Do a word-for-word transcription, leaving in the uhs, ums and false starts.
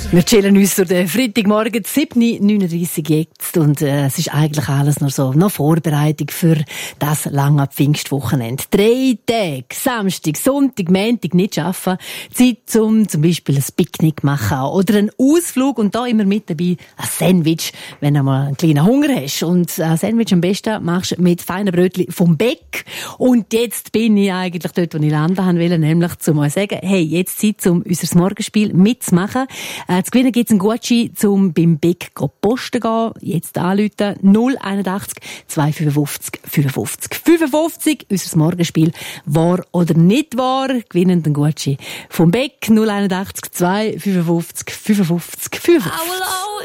Wir chillen uns durch den Freitagmorgen, sieben Uhr neununddreissig jetzt. Und äh, es ist eigentlich alles noch so, noch Vorbereitung für das lange Pfingstwochenende. Drei Tage, Samstag, Sonntag, Montag nicht arbeiten. Zeit zum zum Beispiel ein Picknick machen oder einen Ausflug und da immer mit dabei ein Sandwich, wenn du mal einen kleinen Hunger hast. Und ein Sandwich am besten machst du mit feinen Brötchen vom Bäck. Und jetzt bin ich eigentlich dort, wo ich landen wollte, nämlich zu mal sagen, hey, jetzt Zeit, um unser Morgenspiel mitzumachen. Äh, zu gewinnen gibt es einen Gutschein, um beim Bäck posten gehen. Jetzt anrufen null einundachtzig zweihundertfünfundfünfzig fünfundfünfzig fünfundfünfzig. Unser Morgenspiel wahr oder nicht wahr. Gewinnen den Gutschein vom Bäck null einundachtzig zweihundertfünfundfünfzig fünfundfünfzig fünfundfünfzig.